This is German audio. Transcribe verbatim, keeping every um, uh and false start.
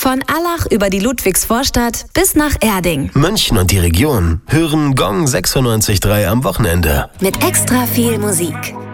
Von Allach über die Ludwigsvorstadt bis nach Erding. München und die Region hören Gong sechsundneunzig Komma drei am Wochenende. Mit extra viel Musik.